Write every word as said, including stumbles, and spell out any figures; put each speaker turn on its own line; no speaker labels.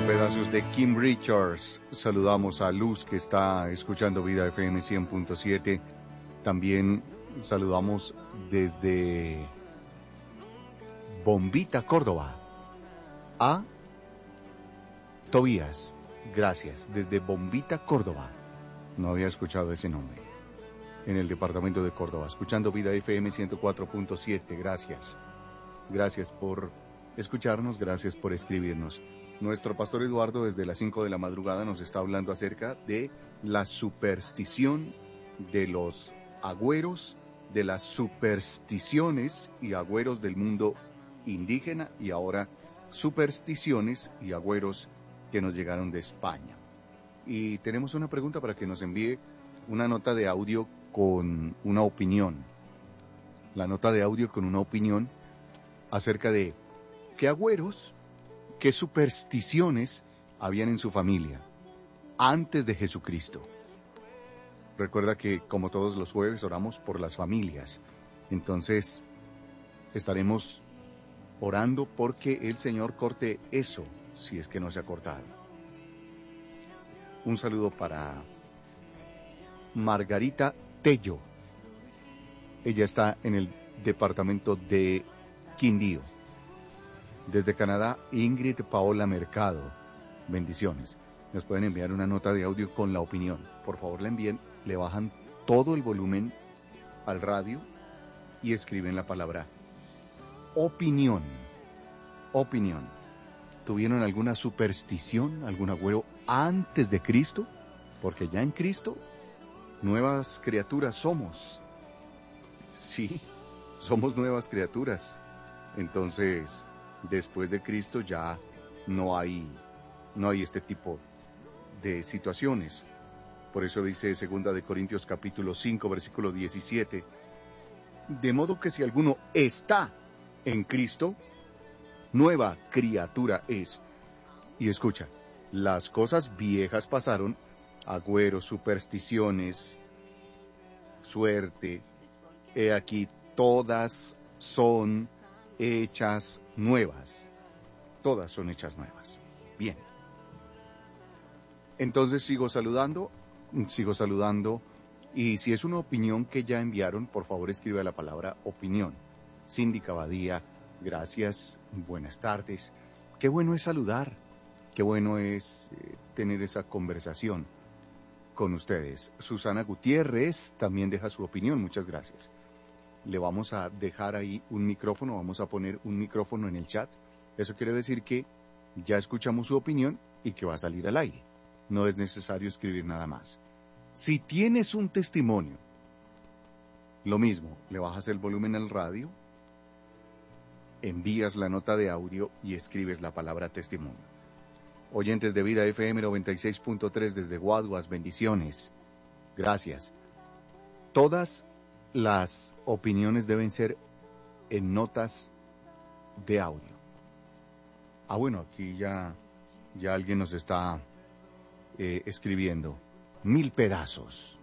pedazos de Kim Richards. Saludamos a Luz, que está escuchando Vida F M cien punto siete. También saludamos desde Bombita, Córdoba, a Tobías. Gracias, desde Bombita, Córdoba. No había escuchado ese nombre. En el departamento de Córdoba, escuchando Vida F M ciento cuatro punto siete. Gracias. Gracias por escucharnos, gracias por escribirnos. Nuestro pastor Eduardo desde las cinco de la madrugada nos está hablando acerca de la superstición de los agüeros, de las supersticiones y agüeros del mundo indígena y ahora supersticiones y agüeros que nos llegaron de España. Y tenemos una pregunta para que nos envíe una nota de audio con una opinión. La nota de audio con una opinión acerca de qué agüeros, qué supersticiones habían en su familia antes de Jesucristo. Recuerda que como todos los jueves oramos por las familias. Entonces estaremos orando porque el Señor corte eso, si es que no se ha cortado. Un saludo para Margarita Tello. Ella está en el departamento de Quindío. Desde Canadá, Ingrid Paola Mercado. Bendiciones. Nos pueden enviar una nota de audio con la opinión. Por favor, la envíen, le bajan todo el volumen al radio y escriben la palabra opinión. Opinión. ¿Tuvieron alguna superstición, algún agüero antes de Cristo? Porque ya en Cristo, nuevas criaturas somos. Sí, somos nuevas criaturas. Entonces, después de Cristo ya no hay, no hay este tipo de situaciones. Por eso dice segunda de Corintios capítulo cinco, versículo diecisiete. De modo que si alguno está en Cristo, nueva criatura es. Y escucha, las cosas viejas pasaron, agüeros, supersticiones, suerte, he aquí todas son hechas nuevas. Todas son hechas nuevas. Bien. Entonces sigo saludando, sigo saludando, y si es una opinión que ya enviaron, por favor escribe la palabra opinión. Cindy Cabadía, gracias, buenas tardes. Qué bueno es saludar, qué bueno es eh, tener esa conversación con ustedes. Susana Gutiérrez también deja su opinión, muchas gracias. Le vamos a dejar ahí un micrófono, vamos a poner un micrófono en el chat. Eso quiere decir que ya escuchamos su opinión y que va a salir al aire. No es necesario escribir nada más. Si tienes un testimonio, lo mismo, le bajas el volumen al radio, envías la nota de audio y escribes la palabra testimonio. Oyentes de Vida F M noventa y seis punto tres desde Guaduas, bendiciones. Gracias. Todas las opiniones deben ser en notas de audio. Ah, bueno, aquí ya, ya alguien nos está eh, escribiendo. Mil pedazos.